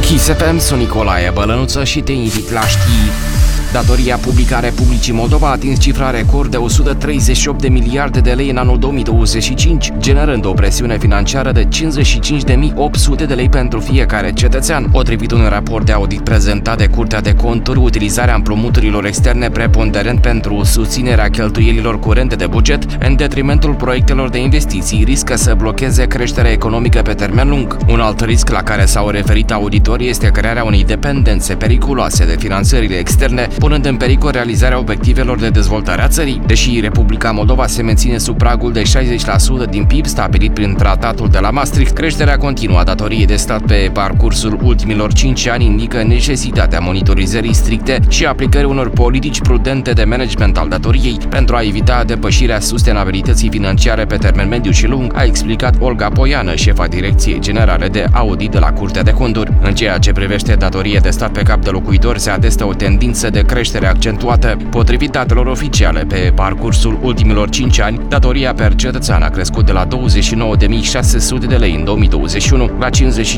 Kiss FM, sunt Nicolae Bălănuță și te invit la știri. Datoria publică a Republicii Moldova a atins cifra record de 138 de miliarde de lei în anul 2025, generând o presiune financiară de 55.800 de lei pentru fiecare cetățean. Potrivit unui raport de audit prezentat de Curtea de Conturi, utilizarea împrumuturilor externe preponderent pentru susținerea cheltuielilor curente de buget, în detrimentul proiectelor de investiții, riscă să blocheze creșterea economică pe termen lung. Un alt risc la care s-au referit auditorii este crearea unei dependențe periculoase de finanțările externe, punând în pericol realizarea obiectivelor de dezvoltare a țării. Deși Republica Moldova se menține sub pragul de 60% din PIB stabilit prin tratatul de la Maastricht, creșterea continuă a datoriei de stat pe parcursul ultimilor 5 ani indică necesitatea monitorizării stricte și aplicării unor politici prudente de management al datoriei pentru a evita depășirea sustenabilității financiare pe termen mediu și lung, a explicat Olga Poiană, șefa Direcției Generale de Audit de la Curtea de Conturi. În ceea ce privește datorie de stat pe cap de locuitor, se atestă o tendință de creștere accentuată. Potrivit datelor oficiale, pe parcursul ultimilor 5 ani, datoria per cetățean a crescut de la 29.600 de lei în 2021 la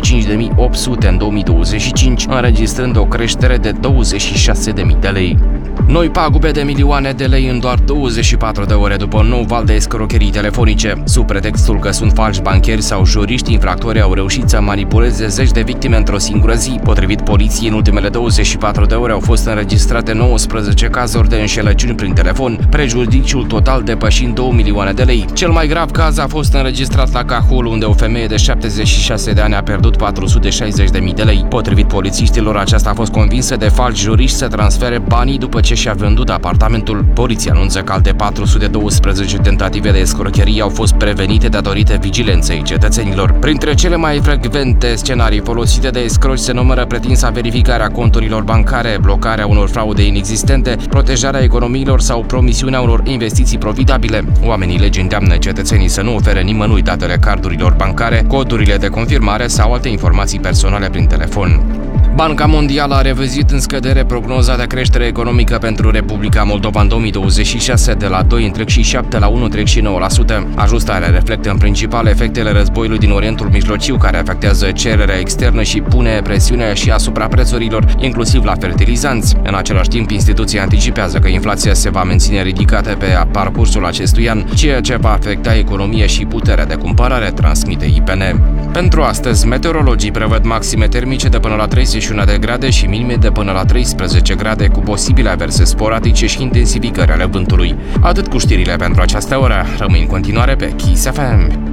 55.800 în 2025, înregistrând o creștere de 26.000 de lei. Noi pagube de milioane de lei în doar 24 de ore după un nou val de escrocherii telefonice. Sub pretextul că sunt falși bancheri sau juriști, infractorii au reușit să manipuleze zeci de victime într-o singură zi. Potrivit poliției, în ultimele 24 de ore au fost înregistrate 19 cazuri de înșelăciuni prin telefon, prejudiciul total depășind 2 milioane de lei. Cel mai grav caz a fost înregistrat la Cahul, unde o femeie de 76 de ani a pierdut 460.000 de lei. Potrivit polițiștilor, aceasta a fost convinsă de falși juriști să transfere banii după ce și-a vândut apartamentul. Poliția anunță că alte 412 tentative de escrocherie au fost prevenite datorită vigilenței cetățenilor. Printre cele mai frecvente scenarii folosite de escroci se numără pretinsa verificarea conturilor bancare, blocarea unor fraude inexistente, protejarea economiilor sau promisiunea unor investiții profitabile. Oamenii legii îndeamnă cetățenii să nu ofere nimănui datele cardurilor bancare, codurile de confirmare sau alte informații personale prin telefon. Banca Mondială a revizuit în scădere prognoza de creștere economică pentru Republica Moldova în 2026 de la 2,7 la 1,9%. Ajustarea reflectă în principal efectele războiului din Orientul Mijlociu, care afectează cererea externă și pune presiune și asupra prețurilor, inclusiv la fertilizanți. În același timp, instituția anticipează că inflația se va menține ridicată pe parcursul acestui an, ceea ce va afecta economia și puterea de cumpărare, transmite IPN. Pentru astăzi, meteorologii prevăd maxime termice de până la 31 de grade și minime de până la 13 grade, cu posibile averse sporadice și intensificări ale vântului. Atât cu știrile pentru această oră. Rămâi în continuare pe Kiss FM.